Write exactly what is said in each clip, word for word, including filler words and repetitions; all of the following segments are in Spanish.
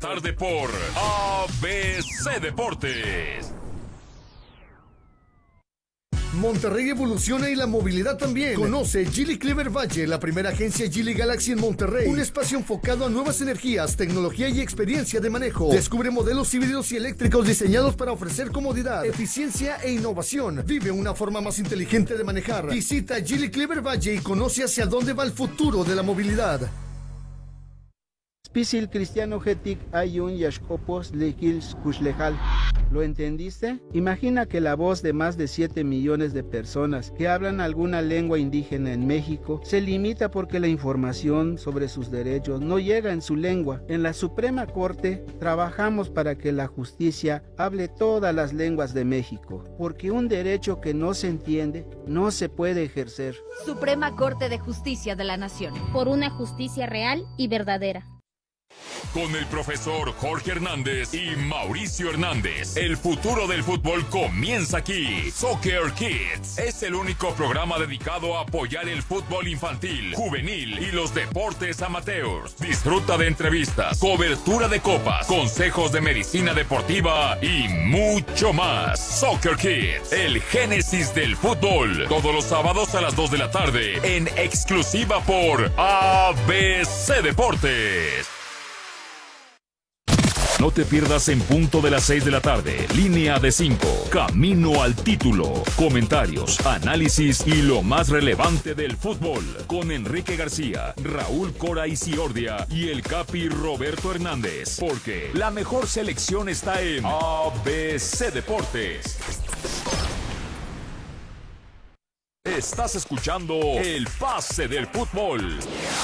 tarde por A B C Deportes. Monterrey evoluciona y la movilidad también. Conoce Geely Clever Valle, la primera agencia Geely Galaxy en Monterrey. Un espacio enfocado a nuevas energías, tecnología y experiencia de manejo. Descubre modelos híbridos y eléctricos diseñados para ofrecer comodidad, eficiencia e innovación. Vive una forma más inteligente de manejar. Visita Geely Clever Valle y conoce hacia dónde va el futuro de la movilidad. Spisil cristiano getik ayun yashkopos lekils kushlejal. ¿Lo entendiste? Imagina que la voz de más de siete millones de personas que hablan alguna lengua indígena en México se limita porque la información sobre sus derechos no llega en su lengua. En la Suprema Corte trabajamos para que la justicia hable todas las lenguas de México, porque un derecho que no se entiende no se puede ejercer. Suprema Corte de Justicia de la Nación. Por una justicia real y verdadera. Con el profesor Jorge Hernández y Mauricio Hernández, el futuro del fútbol comienza aquí. Soccer Kids es el único programa dedicado a apoyar el fútbol infantil, juvenil y los deportes amateurs. Disfruta de entrevistas, cobertura de copas, consejos de medicina deportiva y mucho más. Soccer Kids, el génesis del fútbol. Todos los sábados a las dos de la tarde en exclusiva por A B C Deportes. No te pierdas en punto de las seis de la tarde, línea de cinco, camino al título, comentarios, análisis y lo más relevante del fútbol, con Enrique García, Raúl Cora Isiordia y el Capi Roberto Hernández, porque la mejor selección está en A B C Deportes. Estás escuchando el pase del fútbol.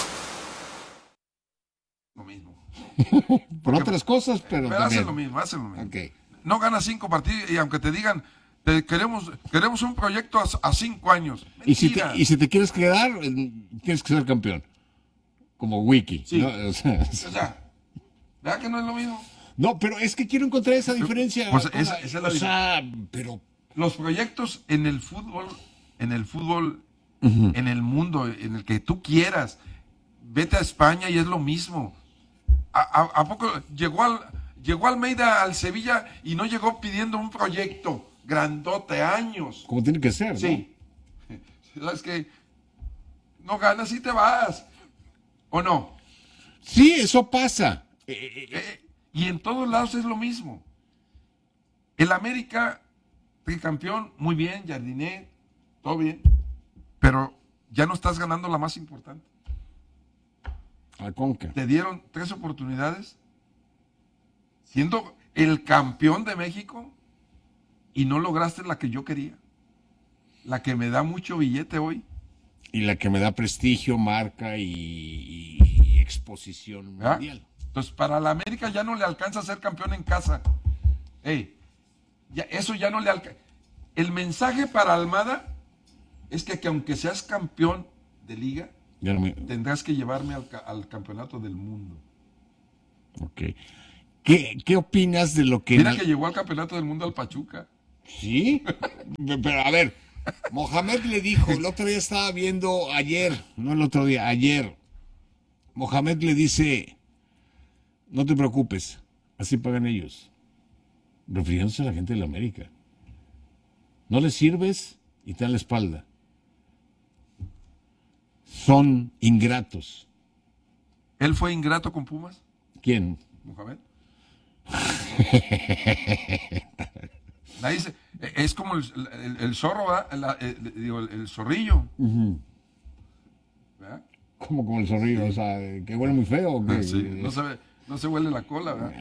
Lo mismo. Por otras cosas, pero, pero también. hacen lo mismo, hacen lo mismo. Okay. No ganas cinco partidos y aunque te digan, te queremos queremos un proyecto a, a cinco años. Y si, te, y si te quieres quedar, tienes que ser campeón. Como Wiki. Sí. ¿no? O sea, o sea, ¿verdad que no es lo mismo? No, pero es que quiero encontrar esa diferencia. Pues esa, esa es la o sea, pero... Los proyectos en el fútbol, en el fútbol, uh-huh. en el mundo, en el que tú quieras, vete a España y es lo mismo. ¿A, a, a poco llegó al llegó Almeida al Sevilla y no llegó pidiendo un proyecto grandote, años? Como tiene que ser, ¿no? Sí. ¿Sabes qué? No ganas y te vas. ¿O no? Sí, eso pasa. Eh, eh, y en todos lados es lo mismo. El América, campeón, muy bien, Jardiné, todo bien. Pero ya no estás ganando la más importante. La Conca. Te dieron tres oportunidades siendo el campeón de México y no lograste la que yo quería, la que me da mucho billete hoy y la que me da prestigio, marca y, y, y exposición ¿verdad? Mundial. Entonces para la América ya no le alcanza a ser campeón en casa. Hey, ya, eso ya no le alcanza. El mensaje para Almada es que, que aunque seas campeón de liga, no me... tendrás que llevarme al, al campeonato del mundo. Ok. ¿Qué, ¿Qué opinas de lo que... Mira que llegó al campeonato del mundo al Pachuca. Sí, pero a ver, Mohamed le dijo, el otro día estaba viendo, ayer, no el otro día, ayer, Mohamed le dice, no te preocupes, así pagan ellos, refiriéndose a la gente de la América. No les sirves y te dan la espalda. Son ingratos. ¿Él fue ingrato con Pumas? ¿Quién? Mohamed. Dice, es como el, el, el zorro, ¿verdad? El, el, digo, el, el zorrillo. Uh-huh. ¿Verdad? ¿Cómo como el zorrillo? O sea, ¿que huele muy feo? ¿O qué? Sí, no, se, no se huele la cola, ¿verdad?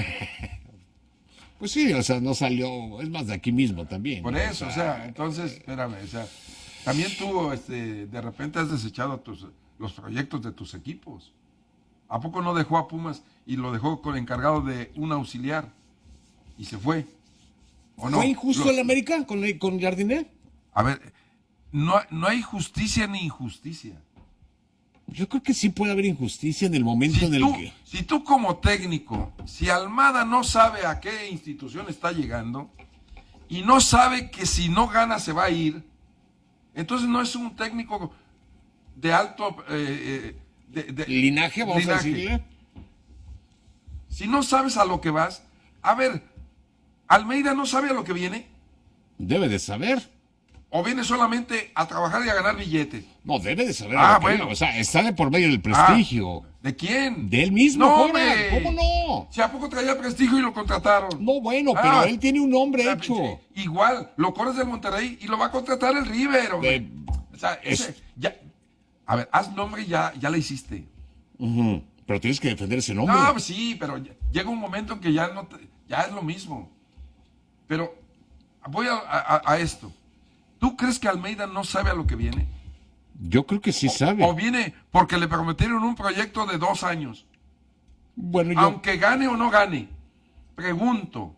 Pues sí, o sea, no salió, es más de aquí mismo también. Por ¿no? eso, o sea, o sea entonces, espérame, o sea, también tú, este, de repente has desechado tus, los proyectos de tus equipos. ¿A poco no dejó a Pumas y lo dejó con encargado de un auxiliar y se fue? ¿O no? ¿Fue injusto Lo, el América con, con Jardiné? A ver, no, no hay justicia ni injusticia. Yo creo que sí puede haber injusticia en el momento si en el tú, que... Si tú como técnico, si Almada no sabe a qué institución está llegando y no sabe que si no gana se va a ir, entonces no es un técnico de alto... Eh, de, de, linaje, vamos linaje. a decirle. Si no sabes a lo que vas, a ver, Almeida no sabe a lo que viene. Debe de saber. ¿O viene solamente a trabajar y a ganar billetes? No, debe de saber. Ah, lo que bueno. viene. O sea, está de por medio del prestigio. Ah, ¿de quién? De él mismo, No, Cora. hombre. ¿Cómo no? Si a poco traía prestigio y lo contrataron. No, bueno, Ah. pero él tiene un nombre Ah, hecho. sí, igual, lo corres del Monterrey y lo va a contratar el River, hombre. De- o sea, ese, ya, a ver, haz nombre y ya, ya la hiciste. Ujú. Pero tienes que defender ese nombre. No, pues sí, pero ya- llega un momento en que ya no te- ya es lo mismo. Pero voy a, a- a esto. ¿Tú crees que Almeida no sabe a lo que viene? Yo creo que sí sabe. ¿O viene porque le prometieron un proyecto de dos años? Bueno, yo... Aunque gane o no gane, pregunto.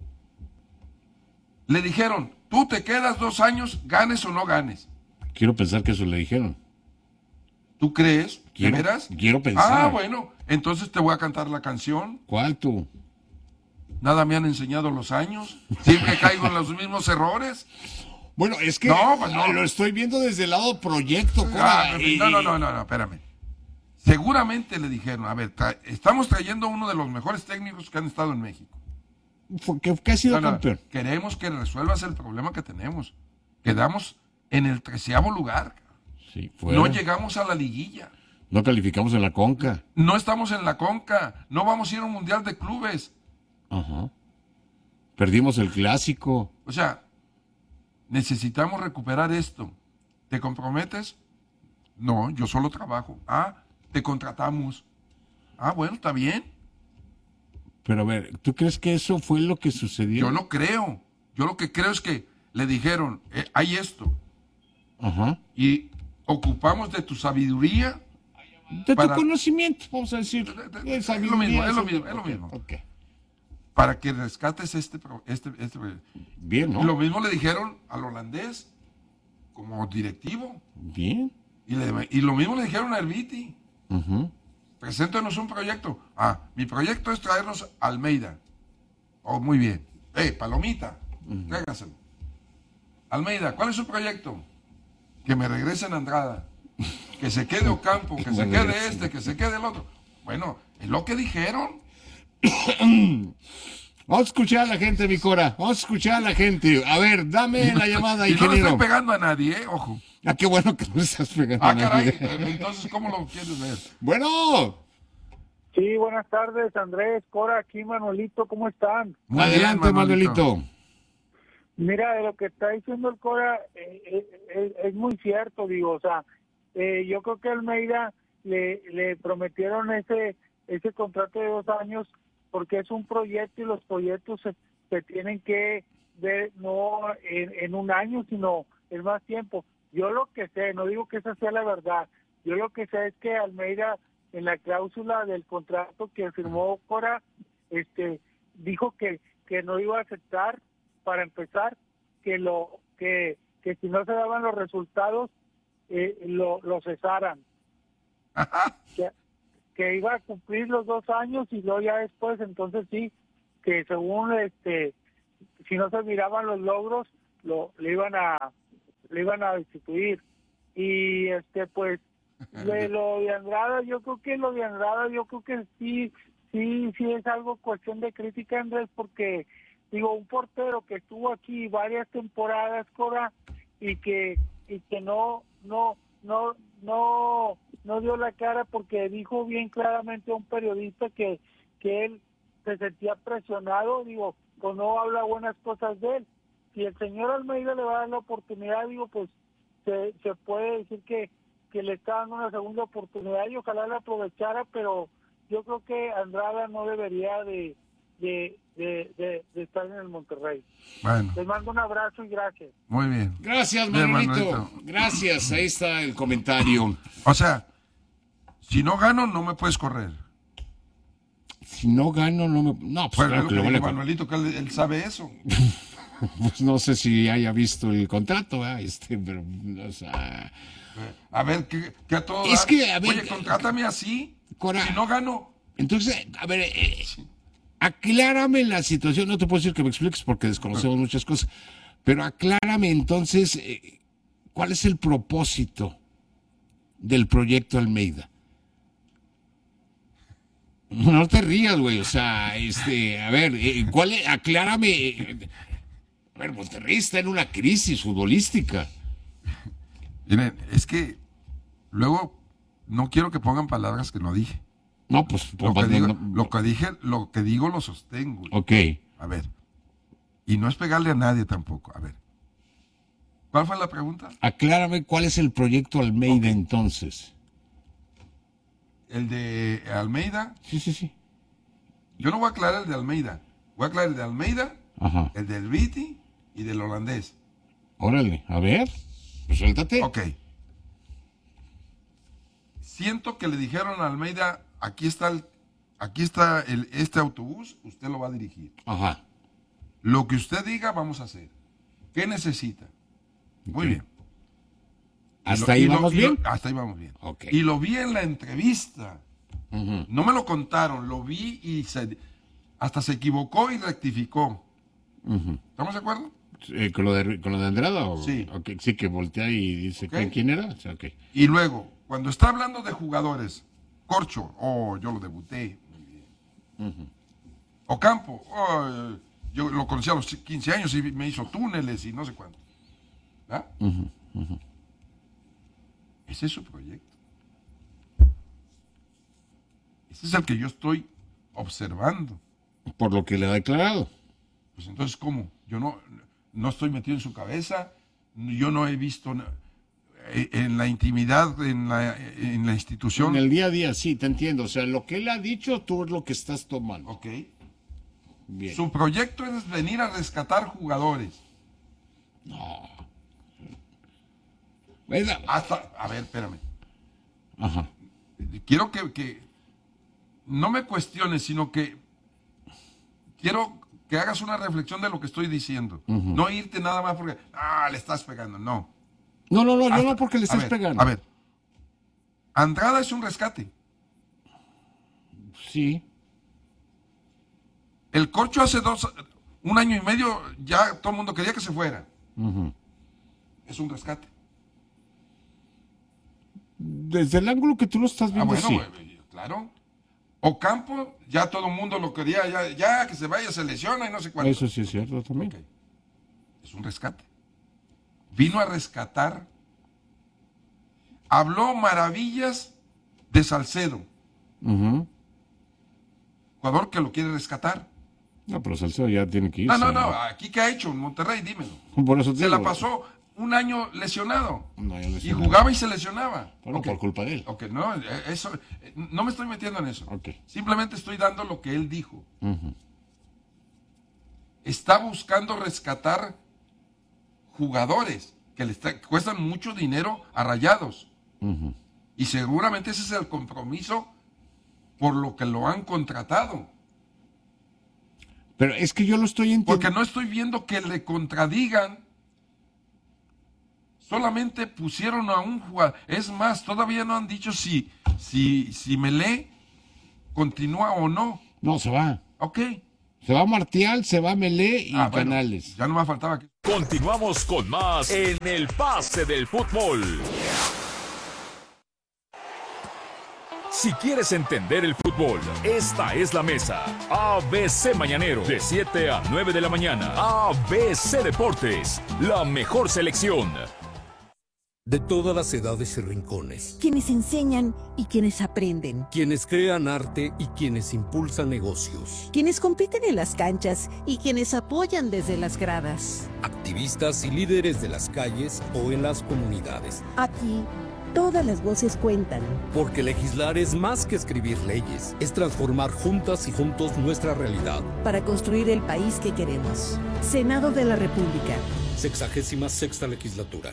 Le dijeron, tú te quedas dos años, ganes o no ganes. Quiero pensar que eso le dijeron. ¿Tú crees? ¿De Quiero- veras? quiero pensar. Ah, bueno, entonces te voy a cantar la canción. ¿Cuál tú? Nada me han enseñado los años. Siempre caigo en los mismos errores. Bueno, es que No, pues no. lo estoy viendo desde el lado proyecto, Cora. Ah, y- no, no, no, no, no, espérame. Seguramente le dijeron, a ver, tra- estamos trayendo uno de los mejores técnicos que han estado en México. Fue- que, que ha sido No, no, campeón. queremos que resuelvas el problema que tenemos. Quedamos en el treceavo lugar. Sí, fuera. No llegamos a la liguilla. No calificamos en la Conca. No estamos en la Conca. No vamos a ir a un mundial de clubes. Ajá. Perdimos el clásico. O sea, necesitamos recuperar esto. ¿Te comprometes? No, yo solo trabajo. Ah, te contratamos. Ah, bueno, está bien. Pero a ver, ¿tú crees que eso fue lo que sucedió? Yo no creo. Yo lo que creo es que le dijeron, eh, hay esto. Ajá. Y ocupamos de tu sabiduría. De Para- tu conocimiento, vamos a decir. De- de- de es sabiduría, lo mismo, es lo eso- mismo, es lo ok, mismo. ok. Para que rescates este, pro- este, este proyecto. Bien, ¿no? Lo mismo le dijeron al holandés como directivo. Bien. Y, le- y lo mismo le dijeron a Herbiti. Ujú. Preséntanos un proyecto. Ah, mi proyecto es traernos a Almeida. Oh, muy bien. Eh, Palomita, tráigaselo. Almeida, ¿cuál es su proyecto? Que me regresen a Andrada. Que se quede Ocampo, que Que se me quede regresen. este, que se quede el otro. Bueno, es lo que dijeron. Vamos a escuchar a la gente, mi Cora. Vamos a escuchar a la gente. A ver, dame la llamada, y no le ingeniero. estoy pegando a nadie, ¿eh? Ojo. Ah, qué bueno que no estás pegando. Ah, a nadie. caray. Entonces, ¿cómo lo quieres ver? Bueno, Sí, buenas tardes, Andrés, Cora, aquí Manuelito, ¿cómo están? Muy adelante, bien, Manuelito. Mira, de lo que está diciendo el Cora eh, eh, eh, es muy cierto, digo, o sea, eh, yo creo que Almeida le, le prometieron ese ese contrato de dos años porque es un proyecto y los proyectos se, se tienen que ver no en, en un año, sino en más tiempo. Yo lo que sé, no digo que esa sea la verdad, yo lo que sé es que Almeida en la cláusula del contrato que firmó Cora, este, dijo que, que no iba a aceptar, para empezar, que lo que, que si no se daban los resultados, eh, lo, lo cesaran. que, que iba a cumplir los dos años y luego ya después, entonces sí, que según este, si no se miraban los logros, lo le iban a le iban a destituir. Y este pues de lo de Andrada, yo creo que lo de Andrada, yo creo que sí, sí, sí es algo cuestión de crítica, Andrés, porque digo, un portero que estuvo aquí varias temporadas, Cora, y que y que no no no no no dio la cara porque dijo bien claramente a un periodista que que él se sentía presionado, digo, pues no habla buenas cosas de él. Si el señor Almeida le va a dar la oportunidad, digo, pues se, se puede decir que que le está dando una segunda oportunidad y ojalá la aprovechara, pero yo creo que Andrada no debería de de, de, de, de estar en el Monterrey. Bueno, Les mando un abrazo y gracias. muy bien. Gracias, Bien, Manuelito. Manuelito. Gracias, ahí está el comentario. O sea, si no gano, no me puedes correr. Si no gano, no me... No, pues Bueno, claro es que lo lo que van a... dijo Manuelito, que él, él sabe eso. Pues no sé si haya visto el contrato, ¿verdad? Este, pero, o sea... A ver, que, que a todo Es dar. que, a ver, Oye, contrátame así. Cora- Si no gano, Entonces, a ver, eh, aclárame la situación. No te puedo decir que me expliques porque desconocemos muchas cosas, pero aclárame entonces eh, cuál es el propósito del proyecto Almeida. No te rías, güey. O sea, este, a ver, eh, ¿cuál es? Aclárame. eh, A ver, Monterrey está en una crisis futbolística. Miren, es que luego no quiero que pongan palabras que no dije. No, pues, Lo pues, que digo, no, no. lo que dije, lo que digo lo sostengo. Ok. A ver. Y no es pegarle a nadie tampoco. A ver. ¿Cuál fue la pregunta? Aclárame cuál es el proyecto Almeida Ok. entonces. El de Almeida. Sí, sí, sí. Yo no voy a aclarar el de Almeida. Voy a aclarar el de Almeida, Ajá. el del Viti y del holandés. Órale, a ver. Pues suéltate. Ok. Siento que le dijeron a Almeida, aquí está el, aquí está el, este autobús, usted lo va a dirigir. Ajá. Lo que usted diga, vamos a hacer. ¿Qué necesita? Muy Ok. bien. Y ¿Hasta lo- ahí y lo- vamos y lo- bien? hasta ahí vamos bien. Ok. Y lo vi en la entrevista. Ujú. No me lo contaron, lo vi y se, hasta se equivocó y rectificó. Ujú. ¿Estamos de acuerdo? Eh, ¿con, lo de, ¿Con lo de Andrada? O, Sí. ok, sí, que voltea y dice, Ok. ¿quién, quién era? O sea, ok. Y luego, cuando está hablando de jugadores, Corcho, oh, yo lo debuté. Muy bien. Ocampo, oh, yo lo conocí a los quince años y me hizo túneles y no sé cuánto. ¿Ah? Ujú, ujú. Ese es su proyecto. Ese es el que yo estoy observando. Por lo que le ha declarado. Pues entonces, ¿cómo? Yo no, no estoy metido en su cabeza, yo no he visto na- eh, en la intimidad, en la, en la institución. En el día a día, sí, te entiendo. O sea, lo que él ha dicho, tú es lo que estás tomando. Ok. Bien. Su proyecto es venir a rescatar jugadores. ¿Verdad? Hasta, a ver, espérame. Ajá. Quiero que, que no me cuestiones, sino que quiero que hagas una reflexión de lo que estoy diciendo. No irte nada más porque, ah, le estás pegando. No. No, no, no, yo Hasta- no porque le a estés ver, pegando. A ver. Andrada es un rescate. Sí. El Corcho hace dos, un año y medio, ya todo el mundo quería que se fuera. Ujú. Es un rescate. Desde el ángulo que tú lo estás Ah, viendo, bueno, sí. güey, claro. Ocampo, ya todo el mundo lo quería, ya, ya que se vaya, se lesiona y no sé cuánto. Eso sí es cierto también. Ok. Es un rescate. Vino a rescatar. Habló maravillas de Salcedo, Ujú. jugador que lo quiere rescatar. No, pero Salcedo ya tiene que ir. No, no, no. ¿Aquí qué ha hecho en Monterrey? Dímelo. Por eso te Se la digo. pasó un año lesionado. No, ya Y lesionado. jugaba y se lesionaba. Bueno, Ok. por culpa de él. Ok, no, eh, eso, eh, no me estoy metiendo en eso. Ok. Simplemente estoy dando lo que él dijo. Ujú. Está buscando rescatar jugadores que le está- cuestan mucho dinero a Rayados. Ujú. Y seguramente ese es el compromiso por lo que lo han contratado. Pero es que yo lo estoy entendiendo. Porque no estoy viendo que le contradigan. Solamente pusieron a un jugador. Es más, todavía no han dicho si, si, si Melé continúa o no. No, se va. Ok. Se va Martial, se va Melé y Ah, bueno, Canales. ya no me faltaba que... Continuamos con más en el pase del fútbol. Si quieres entender el fútbol, esta es la mesa. A B C Mañanero, de siete a nueve de la mañana. A B C Deportes, la mejor selección. De todas las edades y rincones, Quienes enseñan y quienes aprenden. quienes crean arte y quienes impulsan negocios, Quienes compiten en las canchas y quienes apoyan desde las gradas. activistas y líderes de las calles o en las comunidades. Aquí, todas las voces cuentan. Porque legislar es más que escribir leyes, es transformar juntas y juntos nuestra realidad. Para construir el país que queremos. Senado de la República. Sexagésima sexta legislatura.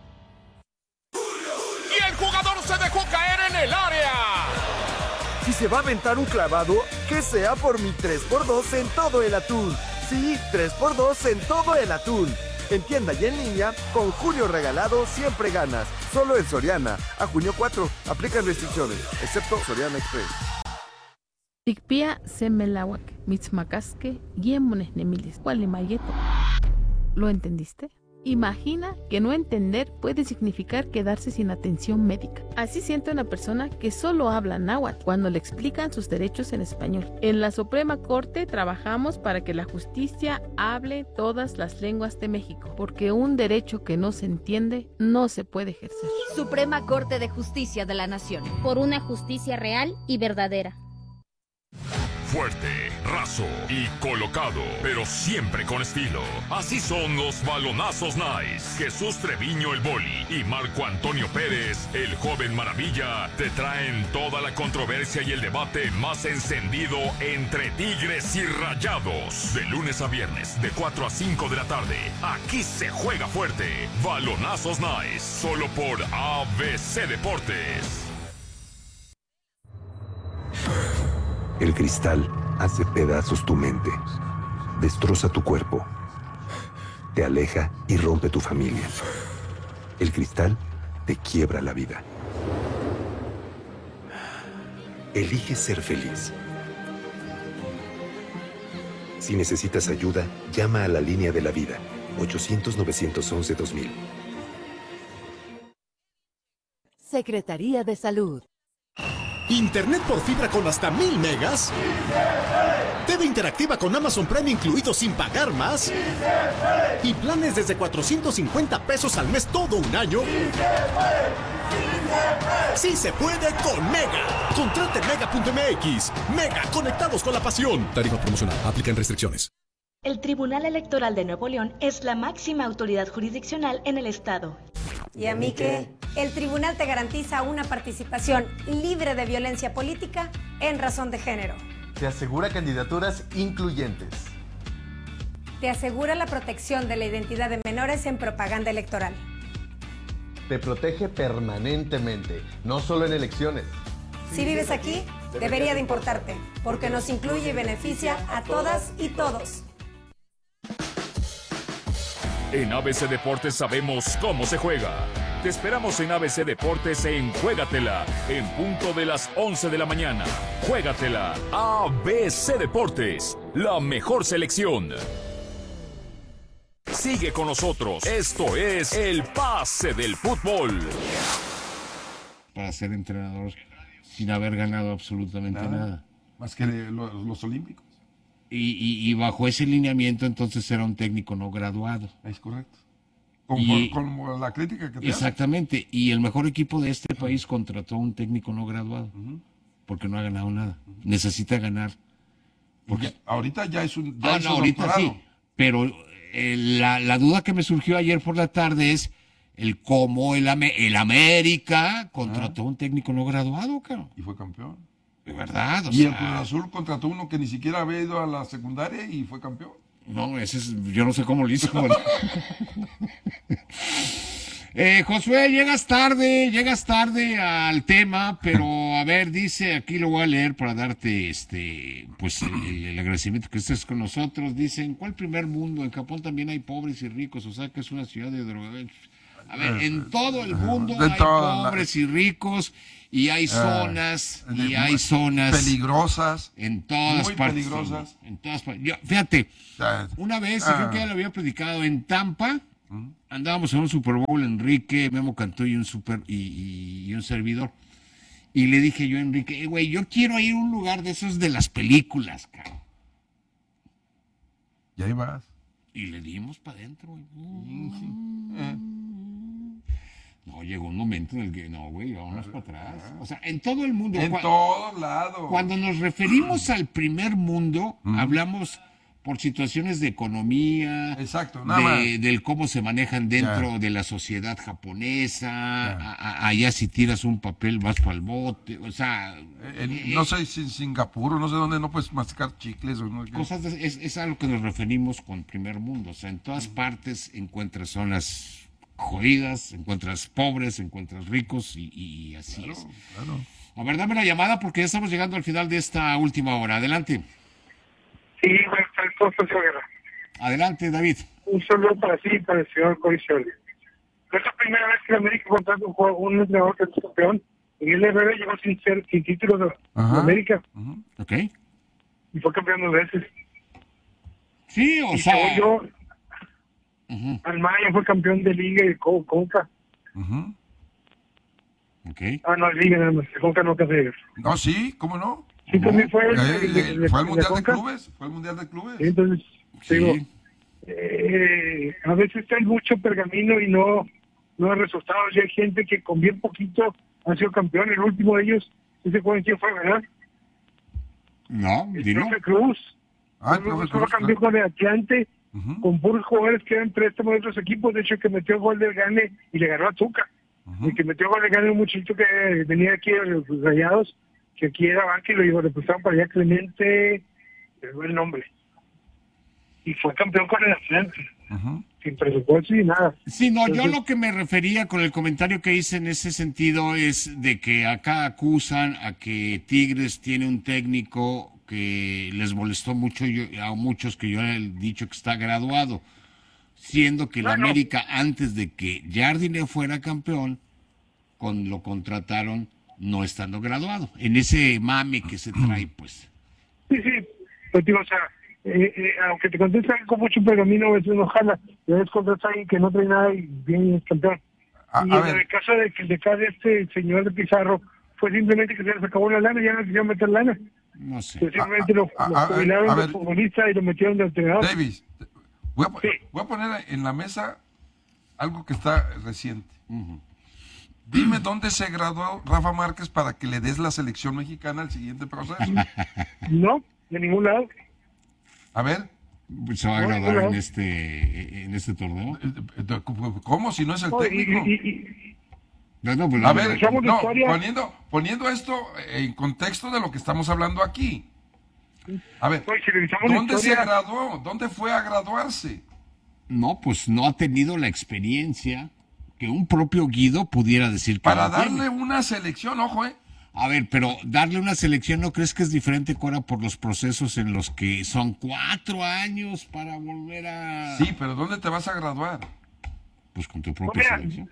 Y el jugador se dejó caer en el área. Si se va a aventar un clavado, que sea por mi tres por dos en todo el atún. Sí, tres por dos en todo el atún. En tienda y en línea, con Julio Regalado siempre ganas. Solo en Soriana. A junio cuatro. Aplican restricciones, excepto Soriana Express. Tikpia semelawak, mitzmacasque, guiemones nemiles, gualimayeto. ¿Lo entendiste? Imagina que no entender puede significar quedarse sin atención médica. Así siente una persona que solo habla náhuatl cuando le explican sus derechos en español. En la Suprema Corte trabajamos para que la justicia hable todas las lenguas de México, porque un derecho que no se entiende no se puede ejercer. Suprema Corte de Justicia de la Nación. Por una justicia real y verdadera. Fuerte, raso y colocado, pero siempre con estilo. Así son los balonazos nice. Jesús Treviño el Boli y Marco Antonio Pérez, el joven maravilla, te traen toda la controversia y el debate más encendido entre Tigres y Rayados. De lunes a viernes, de cuatro a cinco de la tarde. Aquí se juega fuerte. Balonazos nice, solo por A B C Deportes. El cristal hace pedazos tu mente, destroza tu cuerpo, te aleja y rompe tu familia. El cristal te quiebra la vida. Elige ser feliz. Si necesitas ayuda, llama a la línea de la vida, ochocientos, novecientos once, dos mil. Secretaría de Salud. Internet por fibra con hasta mil megas. T V interactiva con Amazon Prime incluido sin pagar más. Y planes desde cuatrocientos cincuenta pesos al mes todo un año. Sí se puede con Mega. Contrate mega punto m x. Mega, conectados con la pasión. Tarifa promocional. Aplican restricciones. El Tribunal Electoral de Nuevo León es la máxima autoridad jurisdiccional en el estado. ¿Y a mí qué? El tribunal te garantiza una participación libre de violencia política en razón de género. Te asegura candidaturas incluyentes. Te asegura la protección de la identidad de menores en propaganda electoral. Te protege permanentemente, no solo en elecciones. Si vives aquí, debería de importarte, porque nos incluye y beneficia a todas y todos. En A B C Deportes sabemos cómo se juega. Te esperamos en A B C Deportes en Juégatela, en punto de las once de la mañana. Juégatela, A B C Deportes, la mejor selección. Sigue con nosotros, esto es El Pase del Fútbol. Para ser entrenador sin haber ganado absolutamente nada. nada. Más que los, los olímpicos. Y, y, y bajo ese lineamiento entonces era un técnico no graduado. Es correcto. Como, Y- como la crítica que te Exactamente. Y el mejor equipo de este país contrató a un técnico no graduado. Porque no ha ganado nada. Necesita ganar. Porque ya- ahorita ya es un. Ya Ah, hizo no, ahorita doctorado. sí. Pero eh, la, la duda que me surgió ayer por la tarde es el cómo el, Ame- el América contrató a un técnico no graduado, cabrón. Y fue campeón. De verdad, o Y el sea, Cruz Azul contrató uno que ni siquiera había ido a la secundaria y fue campeón. No, ese es, yo no sé cómo lo hizo. eh, Josué, llegas tarde, llegas tarde al tema, pero a ver, dice, aquí lo voy a leer para darte este, pues el, el agradecimiento que estés con nosotros. Dice, ¿en cuál primer mundo? En Japón también hay pobres y ricos, o sea que es una ciudad de drogadictos. A ver, en todo el mundo De hay toda la- pobres y ricos y hay zonas, Eh, de- y hay zonas peligrosas. en todas muy partes. peligrosas. En todas partes. Yo- fíjate, una vez, y ah. creo que ya lo había platicado, en Tampa, andábamos en un Super Bowl, Enrique, Memo Cantú y un super y, y- y un servidor. Y le dije yo a Enrique, "Eh, güey, yo quiero ir a un lugar de esos de las películas, cabrón. Y ahí vas. Y le dimos para adentro, güey. Eh. No, llegó un momento en el que, no, güey, vámonos para atrás. O sea, en todo el mundo. En cua- todos lados. Cuando nos referimos al primer mundo, hablamos por situaciones de economía, Exacto, nada de- más. del cómo se manejan dentro Ya. de la sociedad japonesa. a- a- allá si tiras un papel vas para el bote, o sea, En- eh, no sé si en Singapur o no sé dónde no puedes masticar chicles o no. cosas de- es, es a lo que nos referimos con primer mundo. O sea, en todas partes encuentras zonas jodidas, encuentras pobres, encuentras ricos y, y así es. Claro. A ver, dame la llamada porque ya estamos llegando al final de esta última hora. Adelante. Sí, bueno, entonces, Guerra. Adelante, David. Un saludo para sí y para el señor Corisoli. Es la primera vez que el América contrata un jugador, un entrenador que es campeón. Miguel Herrera llegó sin ser, sin título de, de Ajá. América Ok. y fue campeón dos veces. Sí, o Y sea. según yo, Uh-huh. Almaya fue campeón de Liga y de Conca. Uh-huh. Okay. Ah, no, Liga nada más, Conca no casi. No, sí, ¿cómo no? Sí, uh-huh. También fue el, el, el, el, ¿Fue el Mundial de Clubes? ¿Fue el Mundial de Clubes? Sí, entonces, sí. digo, eh, a veces está mucho pergamino y no, no hay resultados. Y hay gente que con bien poquito ha sido campeón. El último de ellos, ese joven quién fue, ¿verdad? No, el dilo. profe Cruz. Ah, el profe Cruz cambió con el Atlante, uh-huh. con puros jugadores que eran préstamos de otros equipos. De hecho, el que metió el gol del Gane y le ganó a Tuca. Uh-huh. El que metió el gol del Gane, un muchachito que venía aquí de los Rayados, que aquí era banca y lo repasaron para allá, Clemente, el nombre. Y fue campeón con el Atlante. Uh-huh. Sin presupuesto y nada. Sí, no, Entonces, yo lo que me refería con el comentario que hice en ese sentido es de que acá acusan a que Tigres tiene un técnico que les molestó mucho yo, a muchos que yo he dicho que está graduado, siendo que no, la no. América antes de que Jardine fuera campeón, con lo contrataron no estando graduado, en ese mame que se trae, pues. Sí, sí, pues digo, o sea, Eh, eh, aunque te contestan con mucho pergamino, a veces no jala. Y a veces contratas a alguien que no trae nada y viene es campeón. A, y a en ver. el caso de que de cada este señor de Pizarro fue simplemente que se les acabó la lana y ya no quisieron meter lana. No sé. Pues simplemente a, lo, a, lo a, jubilaron a de ver, futbolista y lo metieron de entrenador. Davis, voy a, sí. voy a poner en la mesa algo que está reciente. Uh-huh. Dime dónde se graduó Rafa Márquez para que le des la selección mexicana al siguiente proceso. No, de ningún lado. A ver. Se va a graduar en este en este torneo. ¿Cómo? Si no es el técnico. Y, y, y, no, no, pues a ver, no, poniendo, poniendo esto en contexto de lo que estamos hablando aquí. A ver, pues, si ¿dónde historia... se graduó? ¿Dónde fue a graduarse? No, pues no ha tenido la experiencia que un propio Guido pudiera decir que para darle tiene. Una selección, ojo, eh. A ver, pero darle una selección, ¿no crees que es diferente, Cora, por los procesos en los que son cuatro años para volver a... Sí, pero ¿dónde te vas a graduar? Pues con tu propia no, selección.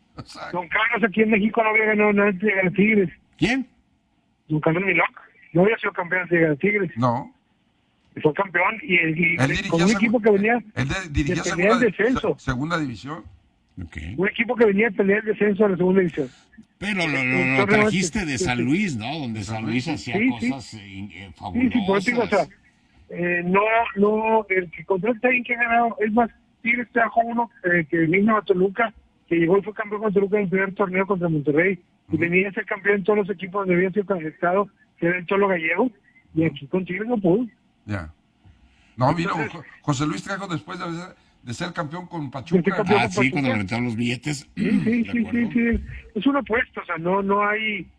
Don Carlos aquí en México no había ganado nada de Tigres. ¿Quién? Don Carlos Miloc. No había sido campeón de Tigres. No. Fue campeón y, y él con un equipo que venía él dirigía de segunda, el descenso. Segunda división. Okay. Un equipo que venía a pelear el descenso a la segunda división. Pero lo, lo, lo trajiste de San Luis, ¿no? Donde San Luis hacía sí, cosas sí. Eh, fabulosas. Sí, sí, por eso, o sea, eh, no, no, el que contrata alguien que ha ganado, es más, Tigres trajo uno eh, que vino a Toluca, que llegó y fue campeón con Toluca en el primer torneo contra Monterrey, uh-huh. y venía a ser campeón en todos los equipos donde había sido candidato, que era el Cholo Gallego, y aquí con Tigres no pudo. Ya. No, vino, Entonces, José Luis trajo después de ser, de ser campeón con Pachuca. Campeón ah, con sí, Pachuca. cuando le metieron los billetes. Sí, sí, sí, sí, sí, es una apuesta, o sea, no, no hay,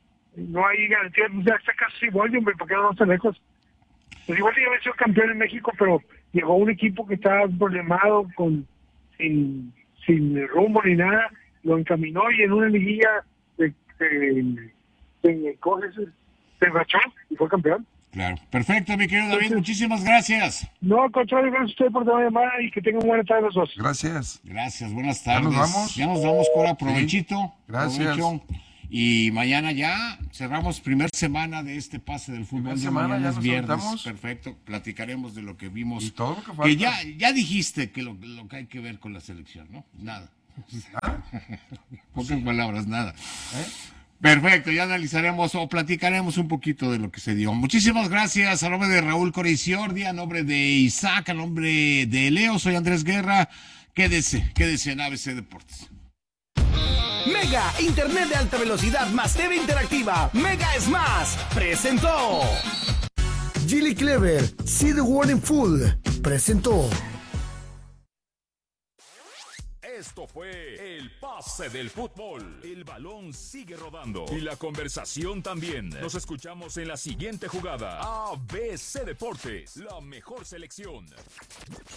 no hay garantía, ya está casi igual, hombre, porque no vamos tan lejos. Pues igual ya había sido campeón en México, pero llegó un equipo que estaba problemado, con sin, sin rumbo ni nada, lo encaminó y en una liguilla se, se, se, se, se enrachó y fue campeón. Claro. Perfecto, mi querido David, muchísimas gracias. No, al contrario, gracias a usted por la llamada y que tengan buena tarde los dos. Gracias. Gracias, buenas tardes. ¿Ya nos vamos? Ya nos vamos, Cora, provechito. Sí. Gracias. Provecho. Y mañana ya cerramos primer semana de este pase del fútbol. Primer semana, ya es nos viernes. soltamos. Perfecto, platicaremos de lo que vimos. Y todo lo que falta. Que ya, ya dijiste que lo, lo que hay que ver con la selección, ¿no? Nada. ¿Ah? Pocas sí. palabras, nada. ¿Eh? Perfecto, ya analizaremos o platicaremos un poquito de lo que se dio. Muchísimas gracias a nombre de Raúl Coriciordi, a nombre de Isaac, a nombre de Leo, soy Andrés Guerra. Quédese, quédese en A B C Deportes. Mega, internet de alta velocidad más T V interactiva. Mega es más. Presentó. Gilly Clever, See the World in Full. Presentó. Esto fue el pase del fútbol. El balón sigue rodando y la conversación también. Nos escuchamos en la siguiente jugada. A B C Deportes, la mejor selección.